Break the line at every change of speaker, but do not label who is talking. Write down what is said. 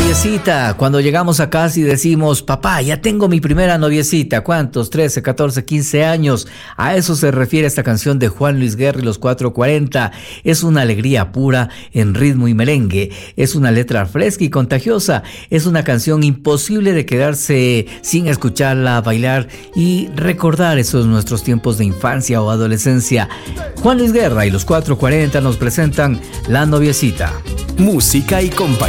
noviecita. Cuando llegamos a casa y decimos, papá, ya tengo mi primera noviecita. ¿Cuántos? 13, 14, 15 años. A eso se refiere esta canción de Juan Luis Guerra y los 440. Es una alegría pura en ritmo y merengue. Es una letra fresca y contagiosa. Es una canción imposible de quedarse sin escucharla, bailar y recordar esos nuestros tiempos de infancia o adolescencia. Juan Luis Guerra y los 440 nos presentan La Noviecita.
Música y compañía.